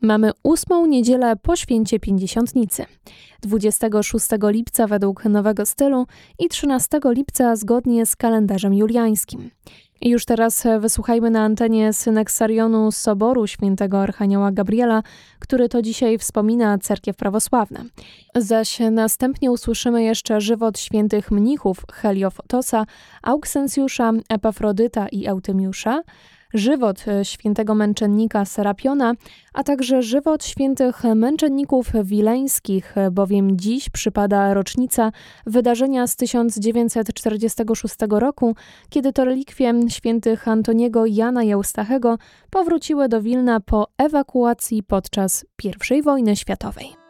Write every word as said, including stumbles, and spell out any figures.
Mamy ósmą niedzielę po święcie Pięćdziesiątnicy, dwudziestego szóstego lipca według nowego stylu i trzynastego lipca zgodnie z kalendarzem juliańskim. I już teraz wysłuchajmy na antenie syneksarionu Soboru Świętego Archanioła Gabriela, który to dzisiaj wspomina cerkiew prawosławna. Zaś następnie usłyszymy jeszcze żywot świętych mnichów Heliofotosa, Auksensjusza, Epafrodyta i Eutymiusza, żywot świętego męczennika Serapiona, a także żywot świętych męczenników wileńskich, bowiem dziś przypada rocznica wydarzenia z tysiąc dziewięćset czterdziestego szóstego roku, kiedy to relikwie świętych Antoniego i Jana i Eustachego powróciły do Wilna po ewakuacji podczas pierwszej wojny światowej.